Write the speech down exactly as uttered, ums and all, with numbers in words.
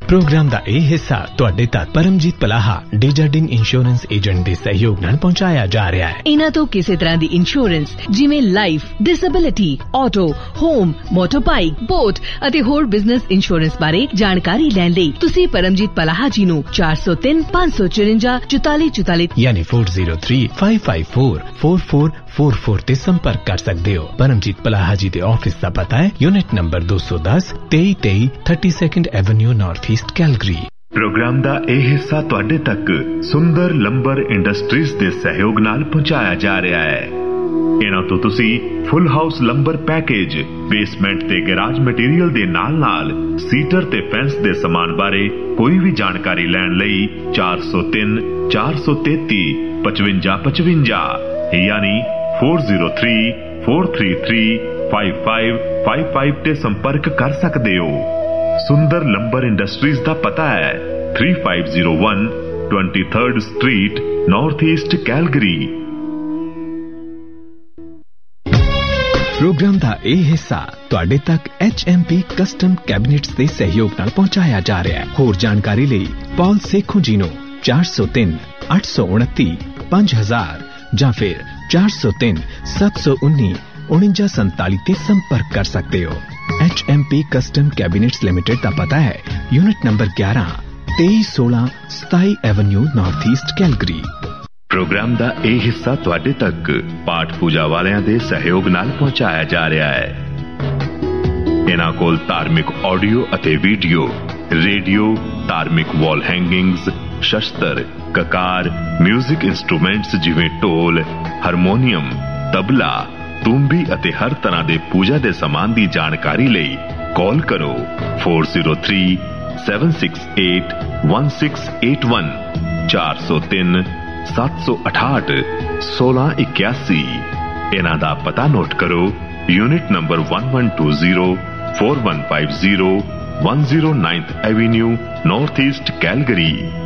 Programme का यह हिस्सा तुहाडे तक परमजीत पलाहा डेजर्डिन इंश्योरेंस एजेंट के सहयोग नाल पहुंचाया जा रहा है। इन्हां तो किसी तरह की इंश्योरेंस जिवें life, disability, auto, home, motorbike, boat अते होर बिजनेस इंश्योरेंस बारे जानकारी लैण लई तुसीं परमजीत पलाहा जी नूं चार सौ तीन पांच सौ चुरंजा चौताली चौताली यानी four zero three five five four four four four four ते संपर्क कर सकते हो। परमजीत पलाहा जी के ऑफिस का पता है यूनिट नंबर दो सौ दस तेई तेई thirty second Avenue north east Calgary. Programme का यह हिस्सा तुहाडे तक सुंदर लंबर इंडस्ट्रीज के सहयोग नाल पहुंचाया जा रहा है। इन्हां तो तुसी full house lumbar package, basement ते गैराज मटीरियल दे नाल नाल सीटर ते फेंस दे सामान बारे कोई भी जानकारी लैण लई चार सौ तीन चार सौ तेती पचवंजा पचवंजा यानी four zero three four three three five five five five ते संपर्क कर सकते हो। सुंदर लंबर इंडस्ट्रीज का पता है three five zero one twenty third street north east Calgary. Programme का यह हिस्सा तुहाडे तक H M P custom cabinets के सहयोग नाल पहुंचाया जा रहा है। होर जानकारी लई पॉल सेखों जी नूं चार सौ तीन अठ सौ उनती पांच हजार या फिर चार सौ तीन सत्त सौ उन्नी उनंजा संताली ते संपर्क कर सकते हो। H M P custom cabinets limited का पता है यूनिट नंबर ग्यारह तेईस सोलह सताई Avenue north east Calgary. Programme का यह हिस्सा तुहाडे तक पाठ पूजा वालियां दे सहयोग नाल पहुंचाया जा रहा है। इन्हां कोल धार्मिक ऑडियो अते वीडियो, रेडियो, धार्मिक वॉल हैंगिंग्स, शस्त्र, ककार, म्यूजिक इंस्ट्रूमेंट्स जिवें ढोल, हारमोनीयम, तबला, तूंबी अते हर तरह के पूजा के सामान की जानकारी लई कॉल करो four zero three seven six eight one six eight one चार सौ तीन सत्त सौ अठाठ सोलह इक्यासी। इन्हां दा पता नोट करो unit number one one two zero four one five zero one zero ninth Avenue north east Calgary.